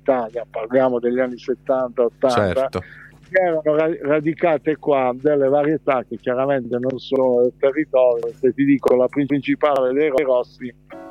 Italia, parliamo degli anni 70-80, certo, che erano radicate qua delle varietà che chiaramente non sono del territorio. Se ti dico la principale dei rossi